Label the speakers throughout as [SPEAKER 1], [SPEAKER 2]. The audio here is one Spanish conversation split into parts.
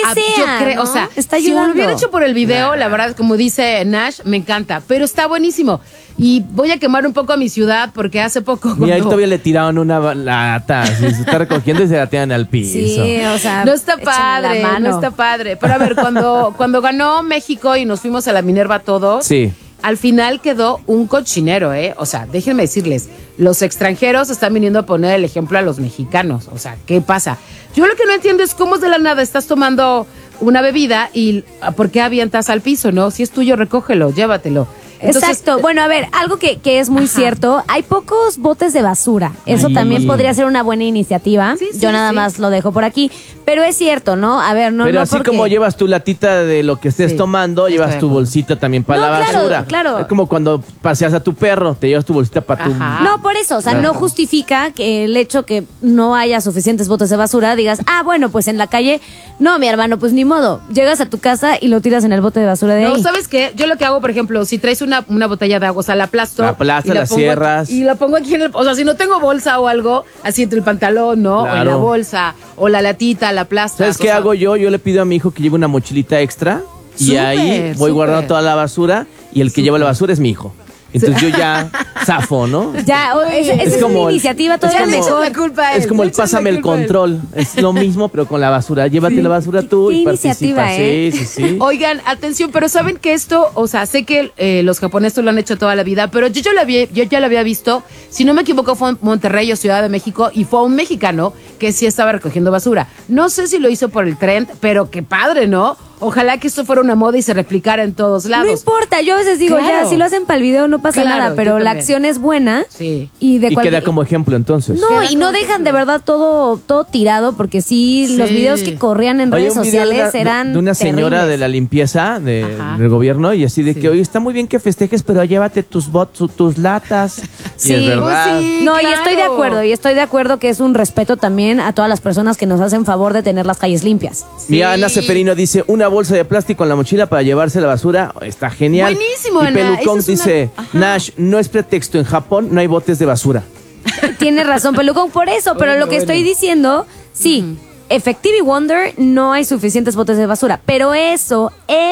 [SPEAKER 1] sea,
[SPEAKER 2] yo creo,
[SPEAKER 1] ¿no?
[SPEAKER 2] o sea,
[SPEAKER 1] está
[SPEAKER 2] si
[SPEAKER 1] ayudando.
[SPEAKER 2] lo hubiera hecho por el video, la verdad, como dice Nash, me encanta, pero está buenísimo. Y voy a quemar un poco a mi ciudad porque hace poco...
[SPEAKER 3] Mira, ahí todavía le tiraron una lata, así, se está recogiendo y se la tiran al piso.
[SPEAKER 1] Sí, o sea,
[SPEAKER 2] No está
[SPEAKER 1] échenle
[SPEAKER 2] padre,
[SPEAKER 1] la mano.
[SPEAKER 2] no está padre. Pero a ver, cuando ganó México y nos fuimos a la Minerva todos,
[SPEAKER 3] Sí.
[SPEAKER 2] al final quedó un cochinero, ¿eh? O sea, déjenme decirles, los extranjeros están viniendo a poner el ejemplo a los mexicanos. O sea, ¿qué pasa? Yo lo que no entiendo es cómo es de la nada estás tomando una bebida y ¿por qué avientas al piso, no? Si es tuyo, recógelo, llévatelo. Entonces,
[SPEAKER 1] Exacto. Bueno, a ver, algo que es muy cierto, hay pocos botes de basura. Eso
[SPEAKER 3] Ay.
[SPEAKER 1] también podría ser una buena iniciativa.
[SPEAKER 2] Sí, sí,
[SPEAKER 1] Yo nada
[SPEAKER 2] sí.
[SPEAKER 1] más lo dejo por aquí. Pero es cierto, ¿no? A ver, no
[SPEAKER 3] Pero
[SPEAKER 1] no
[SPEAKER 3] así
[SPEAKER 1] porque...
[SPEAKER 3] como llevas tu latita de lo que estés
[SPEAKER 2] Sí,
[SPEAKER 3] tomando,
[SPEAKER 2] estoy
[SPEAKER 3] llevas
[SPEAKER 2] de
[SPEAKER 3] tu
[SPEAKER 2] acuerdo.
[SPEAKER 3] bolsita también para
[SPEAKER 1] No,
[SPEAKER 3] la
[SPEAKER 1] claro,
[SPEAKER 3] basura.
[SPEAKER 1] claro.
[SPEAKER 3] Es como cuando paseas a tu perro, te llevas tu bolsita para tu...
[SPEAKER 2] Ajá.
[SPEAKER 1] No, por eso, o sea, no justifica que el hecho que no haya suficientes botes de basura, digas, bueno, pues en la calle, no, mi hermano, pues ni modo. Llegas a tu casa y lo tiras en el bote de basura de
[SPEAKER 2] no,
[SPEAKER 1] ahí.
[SPEAKER 2] ¿sabes qué? Yo lo que hago, por ejemplo, si traes una botella de agua, o sea, la aplasto.
[SPEAKER 3] La aplastas,
[SPEAKER 2] y
[SPEAKER 3] la
[SPEAKER 2] pongo
[SPEAKER 3] cierras.
[SPEAKER 2] aquí, y la pongo aquí en el... O sea, si no tengo bolsa o algo, así entre el pantalón, ¿no? O en la
[SPEAKER 3] Claro.
[SPEAKER 2] bolsa, o la latita, la aplastas.
[SPEAKER 3] ¿Sabes qué hago yo? Yo le pido a mi hijo que lleve una mochilita extra y
[SPEAKER 2] Súper,
[SPEAKER 3] ahí voy
[SPEAKER 2] súper.
[SPEAKER 3] guardando toda la basura y el que lleva la basura es mi hijo. Entonces yo ya zafo, ¿no?
[SPEAKER 1] Ya, esa es
[SPEAKER 3] como
[SPEAKER 1] una
[SPEAKER 3] el-
[SPEAKER 1] iniciativa
[SPEAKER 3] es
[SPEAKER 1] todavía
[SPEAKER 3] como-
[SPEAKER 1] mejor.
[SPEAKER 2] la culpa a él,
[SPEAKER 3] Es como el
[SPEAKER 2] échale la
[SPEAKER 3] pásame el
[SPEAKER 2] culpa a él.
[SPEAKER 3] control. Es lo mismo, pero con la basura. Llévate la basura tú
[SPEAKER 1] Qué
[SPEAKER 3] y
[SPEAKER 1] iniciativa,
[SPEAKER 3] participa.
[SPEAKER 1] ¿eh?
[SPEAKER 3] Sí, sí, sí.
[SPEAKER 2] Oigan, atención, pero saben que esto, o sea, sé que los japoneses lo han hecho toda la vida, pero yo ya lo había visto, si no me equivoco fue en Monterrey o Ciudad de México, y fue un mexicano que sí estaba recogiendo basura. No sé si lo hizo por el trend, pero qué padre, ¿no? Ojalá que esto fuera una moda y se replicara en todos lados.
[SPEAKER 1] No importa, yo a veces digo,
[SPEAKER 2] Claro.
[SPEAKER 1] ya, si lo hacen para el video no pasa
[SPEAKER 2] Claro,
[SPEAKER 1] nada, pero
[SPEAKER 2] yo
[SPEAKER 1] la
[SPEAKER 2] también.
[SPEAKER 1] acción es buena.
[SPEAKER 2] Sí.
[SPEAKER 1] Y de
[SPEAKER 3] Y
[SPEAKER 1] cualquier...
[SPEAKER 3] queda como ejemplo entonces.
[SPEAKER 1] No,
[SPEAKER 2] Queda
[SPEAKER 1] y no
[SPEAKER 2] como
[SPEAKER 1] dejan de verdad todo tirado, porque sí, los
[SPEAKER 2] Sí.
[SPEAKER 1] videos que corrían en
[SPEAKER 3] Oye,
[SPEAKER 1] redes
[SPEAKER 3] un video
[SPEAKER 1] sociales
[SPEAKER 3] de
[SPEAKER 1] eran
[SPEAKER 3] de una señora
[SPEAKER 1] terribles.
[SPEAKER 3] de la limpieza
[SPEAKER 2] Ajá.
[SPEAKER 3] del gobierno y así de que,
[SPEAKER 2] Sí.
[SPEAKER 3] oye, está muy bien que festejes, pero llévate tus tus latas.
[SPEAKER 1] Sí.
[SPEAKER 3] Y es verdad.
[SPEAKER 2] Pues sí.
[SPEAKER 1] No, y
[SPEAKER 2] claro.
[SPEAKER 1] estoy de acuerdo que es un respeto también a todas las personas que nos hacen favor de tener las calles limpias.
[SPEAKER 3] Mira, Ana
[SPEAKER 2] Sí.
[SPEAKER 3] Ceferino dice, una bolsa de plástico en la mochila para llevarse la basura. Está genial.
[SPEAKER 2] Buenísimo,
[SPEAKER 3] Y
[SPEAKER 2] Ana.
[SPEAKER 3] Pelucón
[SPEAKER 2] Esa es una-
[SPEAKER 3] dice,
[SPEAKER 2] Ajá.
[SPEAKER 3] Nash, no es pretexto, en Japón no hay botes de basura.
[SPEAKER 1] Tienes razón, Pelucón, por eso, pero lo que estoy diciendo, sí, Effective Wonder no hay suficientes botes de basura, pero eso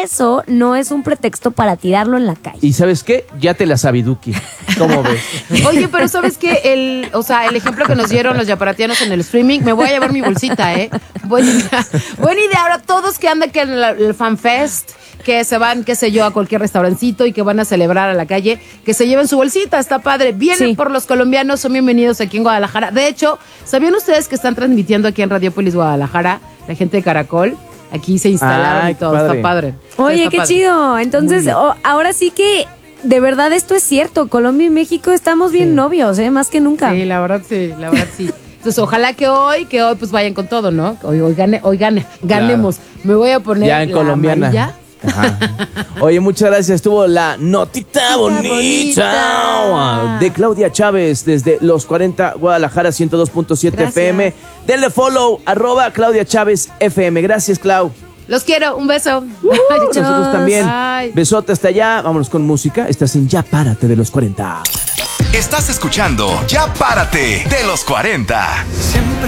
[SPEAKER 1] no es un pretexto para tirarlo en la calle.
[SPEAKER 3] ¿Y sabes qué? Ya te la sabiduki. ¿Cómo ves?
[SPEAKER 2] Oye, pero ¿sabes qué? El ejemplo que nos dieron los yaparatianos en el streaming, me voy a llevar mi bolsita, ¿eh? Buena idea. Buena idea. Ahora todos que andan que en el FanFest, que se van, qué sé yo, a cualquier restaurancito y que van a celebrar a la calle, que se lleven su bolsita, está padre. Vienen
[SPEAKER 1] Sí.
[SPEAKER 2] por los colombianos, son bienvenidos aquí en Guadalajara. De hecho, ¿sabían ustedes que están transmitiendo aquí en Radiopolis Guadalajara? La gente de Caracol, aquí se instalaron
[SPEAKER 3] Ay,
[SPEAKER 2] y todo,
[SPEAKER 3] qué padre.
[SPEAKER 2] está padre.
[SPEAKER 1] Oye,
[SPEAKER 2] Está
[SPEAKER 1] qué
[SPEAKER 2] padre.
[SPEAKER 1] chido. Entonces, ahora sí que de verdad esto es cierto. Colombia y México estamos bien novios, más que nunca.
[SPEAKER 2] Sí, la verdad sí, la verdad sí. Entonces, ojalá que hoy pues vayan con todo, ¿no? Hoy ganemos. Me voy a poner
[SPEAKER 3] Ya en
[SPEAKER 2] la
[SPEAKER 3] colombiana.
[SPEAKER 2] amarilla.
[SPEAKER 3] Ajá. Oye, muchas gracias. Estuvo la notita bonita
[SPEAKER 2] bonita.
[SPEAKER 3] de Claudia Chávez desde Los 40 Guadalajara 102.7
[SPEAKER 2] Gracias.
[SPEAKER 3] FM. Denle follow, @Claudia Chávez FM. Gracias, Clau.
[SPEAKER 2] Los quiero, un beso.
[SPEAKER 3] Nosotros también.
[SPEAKER 2] Bye.
[SPEAKER 3] Besote hasta allá. Vámonos con música. Estás en Ya Párate de Los 40.
[SPEAKER 4] Estás escuchando Ya Párate de los 40.
[SPEAKER 5] Siempre